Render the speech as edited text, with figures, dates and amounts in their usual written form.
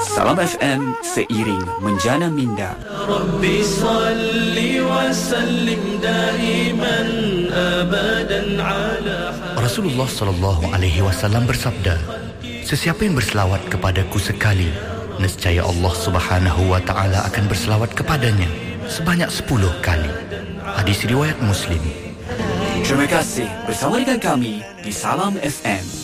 Salam FM seiring menjana minda. Rabbi salli wa sallim daiman abadan ala Rasulullah SAW bersabda, sesiapa yang berselawat kepadaku sekali, nescaya Allah Subhanahu wa taala akan berselawat kepadanya sebanyak 10 kali. Hadis riwayat Muslim. Terima kasih bersama dengan kami di Salam FM.